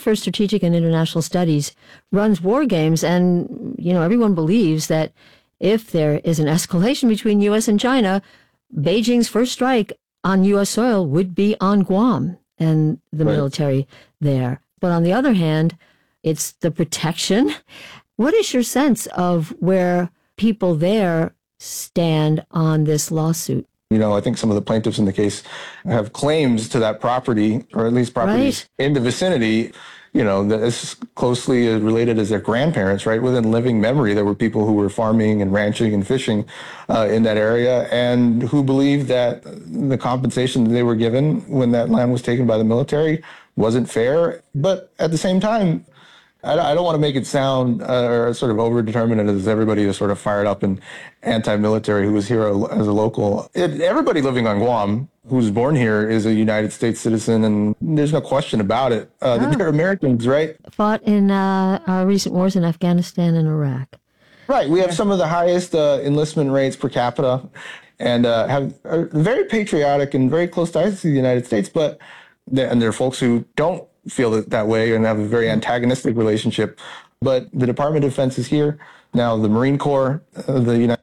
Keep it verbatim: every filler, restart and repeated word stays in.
for Strategic and International Studies runs war games, and, you know, everyone believes that if there is an escalation between U S and China, Beijing's first strike on U S soil would be on Guam and the right. military there. But on the other hand, it's the protection. What is your sense of where people there stand on this lawsuit? You know, I think some of the plaintiffs in the case have claims to that property, or at least properties right. in the vicinity, you know, that is closely related as their grandparents, right? Within living memory, there were people who were farming and ranching and fishing uh, in that area, and who believed that the compensation that they were given when that land was taken by the military wasn't fair. But at the same time, I don't want to make it sound uh, or sort of over-determined as everybody is sort of fired up and anti-military who was here as a local. It, everybody living on Guam who's born here is a United States citizen, and there's no question about it. Uh, oh. They're Americans, right? Fought in uh, our recent wars in Afghanistan and Iraq. Right. We have some of the highest uh, enlistment rates per capita, and uh, have are very patriotic and very close ties to the United States. But and there are folks who don't feel it that way and have a very antagonistic relationship. But the Department of Defense is here. Now the Marine Corps, uh, the United